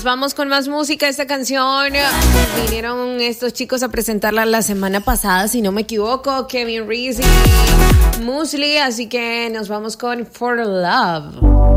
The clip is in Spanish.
Nos vamos con más música. Esta canción vinieron estos chicos a presentarla la semana pasada, si no me equivoco, Kevin Reese y Musli, así que nos vamos con For Love.